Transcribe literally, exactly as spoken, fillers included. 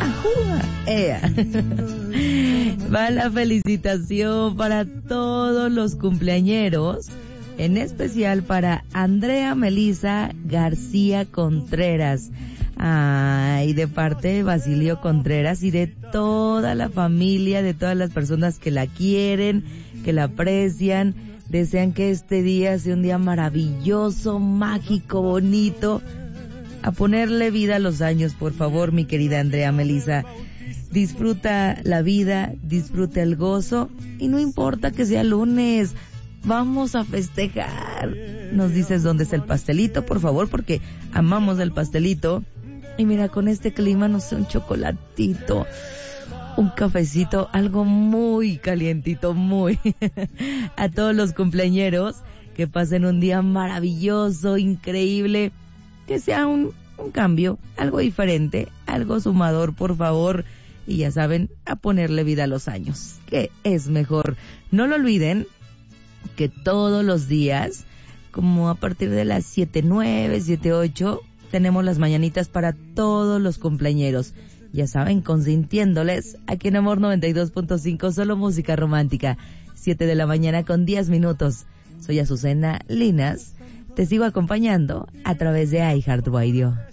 ¡Ajúa! ¡Ea! Va la felicitación para todos los cumpleañeros, en especial para Andrea Melisa García Contreras. Ay, de parte de Basilio Contreras y de toda la familia, de todas las personas que la quieren, que la aprecian, desean que este día sea un día maravilloso, mágico, bonito. A ponerle vida a los años, por favor, mi querida Andrea Melisa. Disfruta la vida, disfruta el gozo y no importa que sea lunes, vamos a festejar. Nos dices dónde está el pastelito, por favor, porque amamos el pastelito. Y mira, con este clima, no sé, un chocolatito, un cafecito, algo muy calientito, muy. A todos los cumpleañeros, que pasen un día maravilloso, increíble, que sea un, un cambio, algo diferente, algo sumador, por favor. Y ya saben, a ponerle vida a los años, que es mejor. No lo olviden que todos los días, como a partir de las siete nueve, siete ocho, tenemos las mañanitas para todos los cumpleañeros. Ya saben, consintiéndoles aquí en Amor noventa y dos punto cinco, solo música romántica. siete de la mañana con diez minutos. Soy Azucena Linas. Te sigo acompañando a través de iHeartRadio.